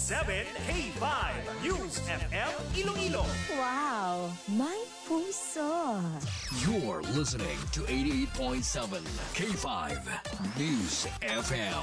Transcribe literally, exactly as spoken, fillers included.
seven K five News F M Iloilo. Wow, may puso. You're listening to eighty-eight point seven K five News F M.